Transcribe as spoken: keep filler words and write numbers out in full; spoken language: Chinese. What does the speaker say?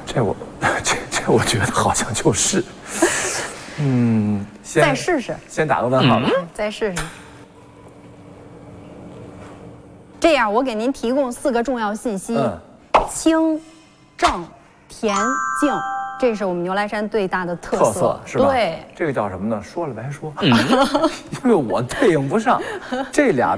这我这这我觉得好像就是，嗯，先再试试， 先打个问号吧， 嗯、再试试。这样，我给您提供四个重要信息：嗯、清、正、甜、净。 这是我们牛栏山最大的特色， 特色是吧？ 对， 这个叫什么呢？说了白说，嗯、因为我对应不上这俩